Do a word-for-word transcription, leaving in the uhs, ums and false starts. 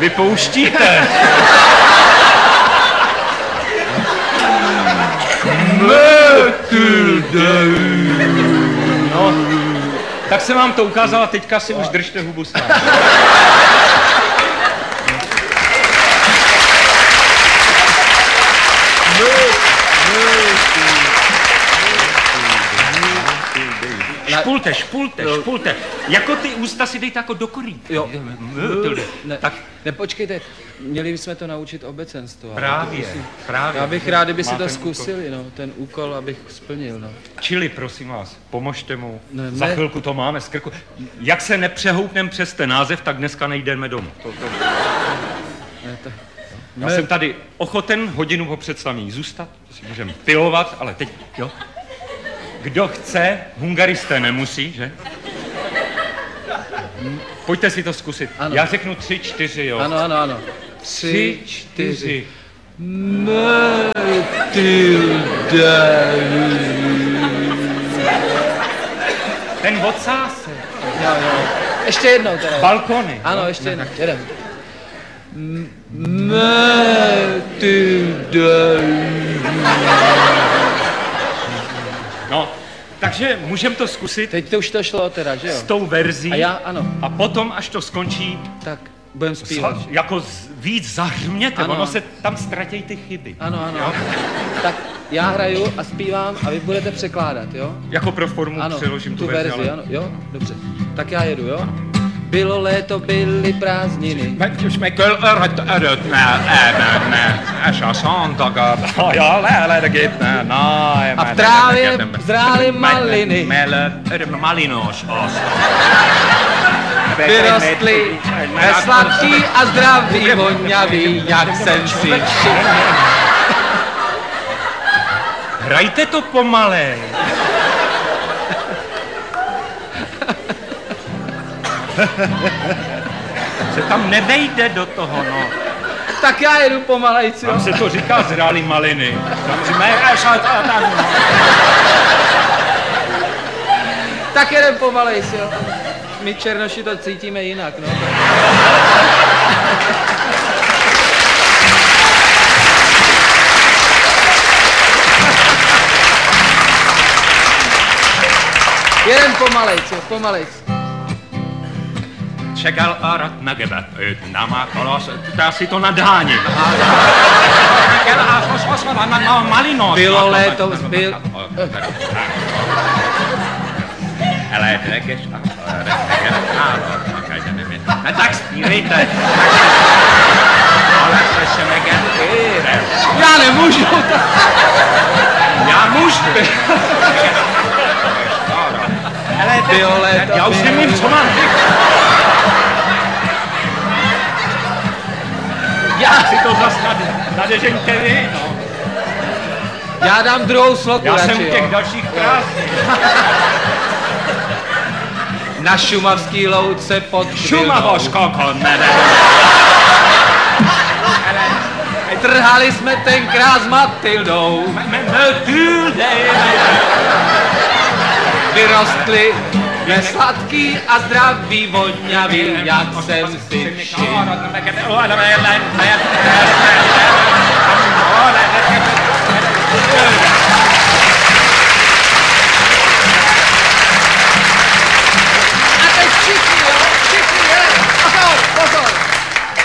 vypouštíte. No, tak jsem vám to ukázal a teďka si už držte hubu sám. Špulte, špulte, špulte. Jako ty ústa si dejte jako do korýt. Jo. Ne, tak nepočkejte, měli bychom to naučit obecenstvo. Právě, právě. Já bych rád, kdyby si to zkusili, no, ten úkol, abych splnil, no. Čili, prosím vás, pomožte mu. Ne, Za ne. chvilku to máme z krku. Jak se nepřehoupneme přes ten název, tak dneska nejdeme domů. To, to... Ne, to... Já ne. jsem tady ochoten hodinu po představení zůstat, to si můžeme pilovat, ale teď, jo. Kdo chce, hungaristé nemusí, že? Pojďte si to zkusit. Ano. Já řeknu tři, čtyři, jo. Ano, ano, ano. Tři, čtyři. Ten odsás. Jo, jo. Ještě jednou teda. Balkony. Ano, ještě jednou. Jedem. No, takže můžeme to zkusit Teď to už to šlo teda, že jo? s tou verzí. A já, ano. A potom, až to skončí, Tak, budem zpívat. za, jako z, víc zahřměte, Ano. ono se tam ztratějí ty chyby. Ano, ano. Jo? Tak já hraju a zpívám a vy budete překládat, jo? Jako pro formu Ano, přeložím tu, tu verzi, ale... ano, jo? Dobře. Tak já jedu, jo? Bylo léto, byly prázdniny. Jos me kyllä öröt nää chanson takaa. Ja lähdetkin nää. A v trávě zrály maliny. Meillä malinos Vyrostly ve sladký a zdravý, voňavý, jak jsem si všiml. Hrajte to pomalej. Se tam nevejde do toho, no. Tak já jedu pomalejci, jo? Tam se to říká zrálý maliny. Tam si tam, no. Tak jedem pomalejci, jo? My černoši to cítíme jinak, no. Jeden pomalejc, jo, pomalejc. Čekal arat näkevät, että nämä kalas, tää sit on nadání. Malinos. Bylo léto, byl... Älä tekes, no tak zpívejte. Ale se se mega Já nemůžu. Já můžu. Bylo léto, Já už nevím, co mám říct. Já Si to zas nadežeňte vy, no. Já dám druhou sloku Já radši, jsem u těch jo. dalších krásných. Na šumavský louce pod Šumavoško, konene. Trhali jsme tenkrát s Matildou. Vyrostli ve sladký a zdravý, voňavý, jak jsem si všiml. Älä